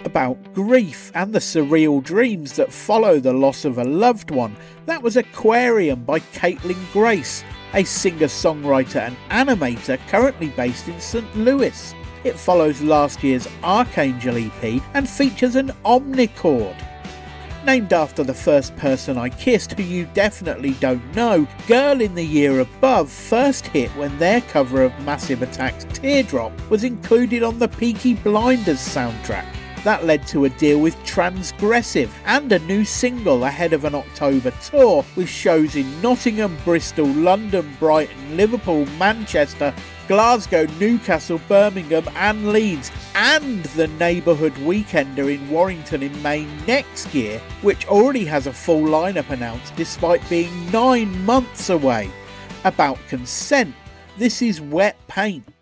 About grief and the surreal dreams that follow the loss of a loved one. That was Aquarium by Caitlin Grace, a singer-songwriter and animator currently based in St. Louis. It follows last year's Archangel EP and features an omnichord. Named after the first person I kissed, who you definitely don't know, Girl in the Year Above first hit when their cover of Massive Attack's Teardrop was included on the Peaky Blinders soundtrack. That led to a deal with Transgressive and a new single ahead of an October tour with shows in Nottingham, Bristol, London, Brighton, Liverpool, Manchester, Glasgow, Newcastle, Birmingham and Leeds, and the Neighbourhood Weekender in Warrington in May next year, which already has a full lineup announced despite being 9 months away. About Consent, this is Wet Paint.